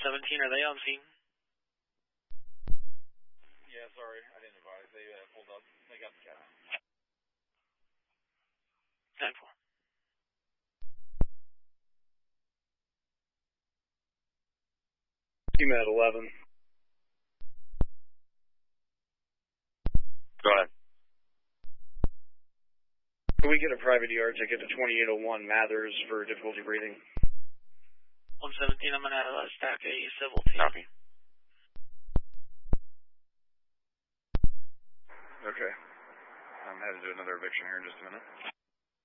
117, are they on scene? Yeah, sorry, I didn't advise. They pulled up. They got the cat. 10-4. Team at 11. Go ahead. Can we get a private ER ticket to 2801 Mathers for difficulty breathing? 117, I'm going to stack a civil team. Copy. Okay. I'm headed to another eviction here in just a minute.